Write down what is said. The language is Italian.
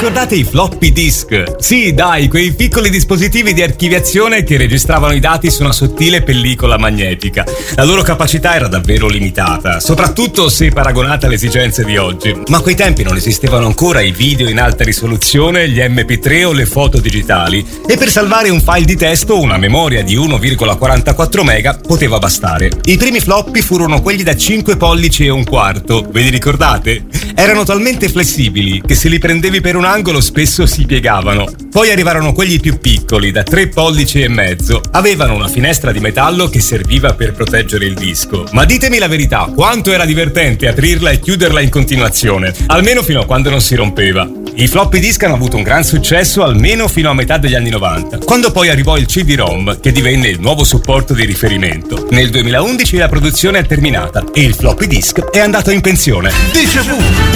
ricordate i floppy disk? Sì, dai, quei piccoli dispositivi di archiviazione che registravano i dati su una sottile pellicola magnetica. La loro capacità era davvero limitata, soprattutto se paragonata alle esigenze di oggi. Ma a quei tempi non esistevano ancora i video in alta risoluzione, gli MP3 o le foto digitali, e per salvare un file di testo una memoria di 1,44 mega poteva bastare. I primi floppy furono quelli da 5 pollici e un quarto, ve li ricordate? Erano talmente flessibili che se li prendevi per un angolo spesso si piegavano. Poi arrivarono quelli più piccoli, da 3 pollici e mezzo. Avevano una finestra di metallo che serviva per proteggere il disco. Ma ditemi la verità, quanto era divertente aprirla e chiuderla in continuazione, almeno fino a quando non si rompeva. I floppy disk hanno avuto un gran successo almeno fino a metà degli anni 90, quando poi arrivò il CD-ROM, che divenne il nuovo supporto di riferimento. Nel 2011 la produzione è terminata e il floppy disk è andato in pensione. Déjà vu!